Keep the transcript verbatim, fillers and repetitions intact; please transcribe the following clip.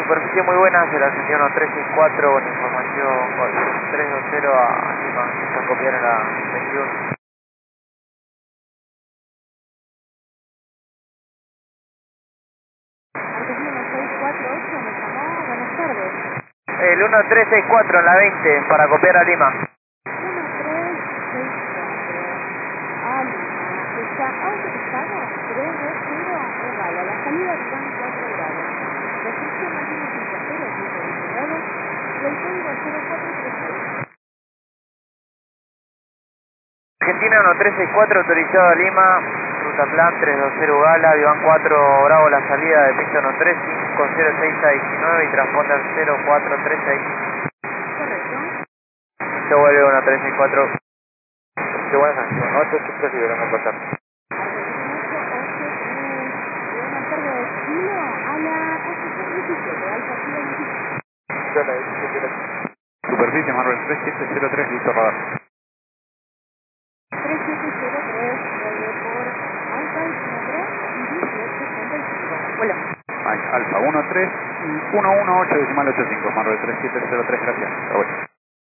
Superficie muy buena, se la ascendió uno tres seis cuatro con información con tres dos cero a Lima, está a copiar en la veintiuno. Argentino seis cuatro ocho me llamó, buenas tardes. El uno tres seis cuatro en la veinte para copiar a Lima. uno tres seis cuatro a Lima, está autorizado tres dos cero Ogala, la salida están cuatro grados. Restricción máxima cinco cero, viento veinte grados y el código cero cuatro tres seis. Argentina uno tres seis cuatro autorizado a Lima, ruta plan tres dos cero Gala, avión cuatro Bravo la salida de pista uno tres cinco cero seis a diecinueve y transponder cero cuatro tres seis. Correcto. Se vuelve uno tres seis cuatro. Se vuelve a ocho chicos y verán a pasar. Argentino ocho ocho tres, buenas tardes, Kilo a la posición diecisiete, Alfa Kilo diecisiete. Yo la diecisiete. Superficie Marvel tres siete cero tres, listo radar. tres siete cero tres, vuelve por Alfa y su nombre, dieciocho treinta y cinco. Hola. Alfa uno tres uno uno ocho decimal ocho cinco, Marvel tres siete cero tres, gracias. Hasta luego.